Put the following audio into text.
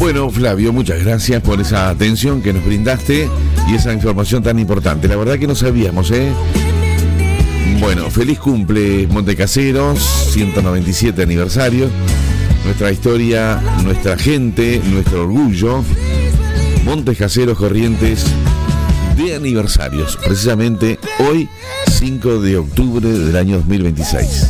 Bueno, Flavio, muchas gracias por esa atención que nos brindaste y esa información tan importante. La verdad que no sabíamos, ¿eh? Bueno, feliz cumple Montecaseros, 197 aniversario. Nuestra historia, nuestra gente, nuestro orgullo. Montes Caseros Corrientes de aniversarios, precisamente hoy, 5 de octubre del año 2026.